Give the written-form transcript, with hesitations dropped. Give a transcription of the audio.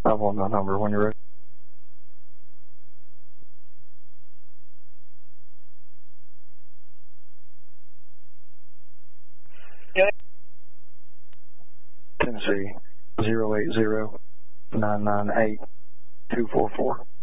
I want that number when you're ready. Tennessee 080-998-244.